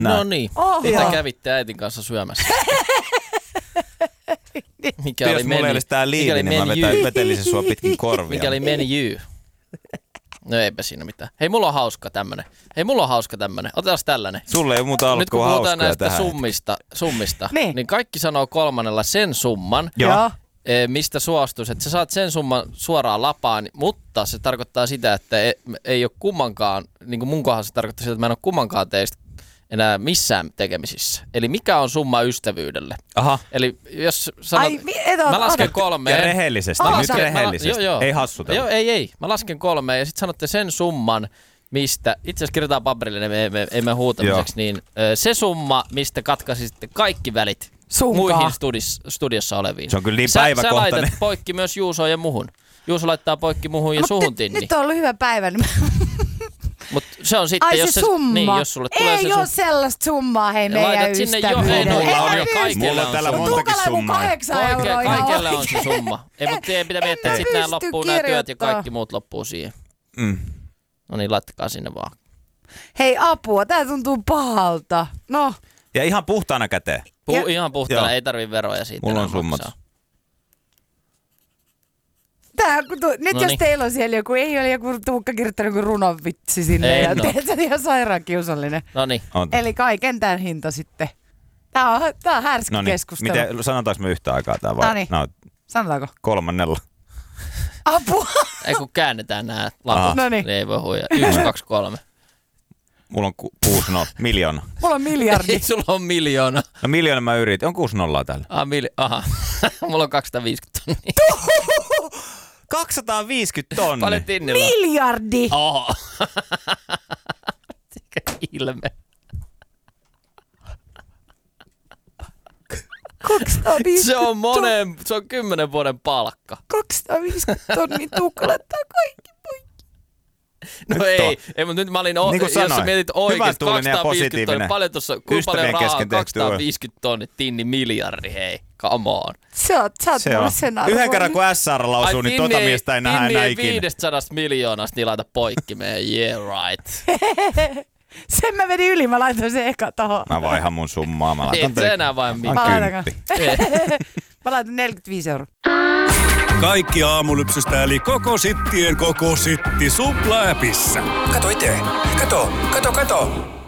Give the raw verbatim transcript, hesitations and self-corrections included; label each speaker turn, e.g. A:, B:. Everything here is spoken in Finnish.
A: Näin.
B: No niin,
C: Oho.
B: mitä kävitte äitin kanssa syömässä? Mikä
A: Jos
B: oli
A: mulla ei olisi tää liivi, niin mä vetä, vetelisin sua pitkin korvia.
B: Mikä oli menu? No eipä siinä mitään. Hei, mulla on hauska tämmönen. Hei, mulla on hauska tämmönen. Otetaan tällainen.
A: Sulle ei muuta ollut
B: nyt kun
A: kuin
B: puhutaan
A: hauskoja
B: näistä
A: tähän.
B: summista, summista
C: niin.
B: niin kaikki sanoo kolmannella sen summan,
C: Joo.
B: e, mistä suostuisi. Että sä saat sen summan suoraan lapaan, mutta se tarkoittaa sitä, että ei, ei ole kummankaan, niin kuin mun kohdassa se tarkoittaa sitä, että mä en ole kummankaan teistä enää missään tekemisissä. Eli mikä on summa ystävyydelle?
A: Aha.
B: Eli jos sanot,
C: Ai, mi- et oo-
B: mä lasken
C: ota-
B: kolmeen.
A: Ja rehellisesti,
C: Aa,
A: nyt
C: sä-
A: rehellisesti.
B: Mä la- joo, joo.
A: Ei hassutella.
B: Joo, ei, ei. Mä lasken kolmeen ja sitten sanotte sen summan, mistä, itse asiassa kirjoitetaan paperille, niin me, me, emme huutamiseksi, niin ö, se summa, mistä katkaisitte kaikki välit
C: Sunkaan.
B: muihin studis, studiossa oleviin.
A: Se on kyllä niin
B: sä,
A: päiväkohtainen.
B: Sä laitat poikki myös Juusoon ja muhun. Juuso laittaa poikki muhun ja
C: Mut
B: suhun
C: nyt,
B: tinni.
C: nyt on ollut hyvä päivä. Niin
B: Mut se on sitten,
C: ai
B: jos
C: se summa.
B: Niin, jos sulle tulee
C: ei
B: se
C: ole
B: sum...
C: sellaista summaa, hei, meidän
B: Laitat sinne jo, ei,
C: ystävyydelle.
B: no, mulla on jo
C: Ei,
B: kaikille
A: Mulla on
B: on
A: täällä
B: summa.
A: montakin
C: Tuukalla joku
A: summaa.
C: kahdeksan euroa
B: Oikein,
C: ihan
B: kaikille on
C: oikein.
B: se summa. Ei, mutta teidän pitää miettiä, että sitten nämä
C: pysty
B: loppuu nämä työt ja
C: kirjoittaa.
B: kaikki muut loppuu siihen.
A: Mm.
B: No niin, laittakaa sinne vaan.
C: Hei apua, tää tuntuu pahalta. No,
A: Ja ihan puhtaana käteen.
B: Puu,
C: Ja-
B: ihan puhtaana,
A: Joo.
B: ei tarvii veroja siitä.
A: Mulla on
B: enää
A: summat.
B: maksaa.
C: tää, kun tu, nyt
B: Noniin.
C: jos teillä on siellä joku, ei ole joku Tuukka kirjoittanut joku runovitsi sinne
B: Ei,
C: ja
B: no.
C: teet sen ihan sairaan kiusallinen.
B: No niin.
A: On.
C: Eli kaiken tämän hinta sitten. Tää on, tää on härski
A: No niin,
C: keskustelu.
A: miten, sanotaanko me yhtä aikaa tää vai?
C: Noniin.
A: No,
C: Sanotaanko?
A: kolmannella.
C: Apua!
B: Ei kun käännetään nämä
A: Aha.
B: laput,
C: Noniin.
B: niin ei voi huijaa. Yksi, kaksi, kolme.
A: Mulla on ku, kuusi nolla, miljoona.
C: Mulla on miljardi.
B: Ei, sulla on miljoona.
A: No miljoona mä yritin, on kuusi nollaa täällä.
B: Ah, mil... Aha. Mulla on kaksisataaviisikymmentä tonnia.
A: kaksisataaviisikymmentä tonni.
B: Paljon tinnillä?
C: Miljardi!
B: Oho. Mikä ilme.
C: kaksisataaviisikymmentä
B: Se on monen, se on kymmenen vuoden palkka.
C: kaksisataaviisikymmentä tonnia Tuukka laittaa kaikki poikki.
B: No
A: Nyt
B: ei,
A: on.
B: ei, mutta nyt mä olin, o-
A: Niin kuin
B: jos sä
A: sanoin,
B: mietit oikeesti,
A: hyvätuulinen ja
B: kaksisataaviisikymmentä tonnia,
A: positiivinen.
B: paljon tuossa, kuinka paljon
A: Ystävien
B: rahaa,
A: kesken tehty
B: kaksisataaviisikymmentä tonnia, tinni miljardi, hei, come on.
C: Sä oot, sä oot
A: Se
C: mulle
A: on.
C: sen arvoinen.
A: Yhden kerran kun S R lausuu, niin tota miestä ei nähdä
B: tinni
A: enää
B: ei
A: ikinä.
B: viidestäsadasta miljoonasta, niin laita poikki meidän, yeah right.
C: Sen mä vedin yli, mä laitoin sen eka tohon.
A: Mä vaihan mun summaa, mä laitan
B: Et sä enää vain
A: Mä
B: mitään.
A: oon
C: Laitanko?
A: kymppi.
C: Mä laitan neljäkymmentäviisi euroa.
D: Kaikki aamulypsystä eli koko sittien koko sitti supla-äpissä.
E: Kato itse. Kato, kato, kato.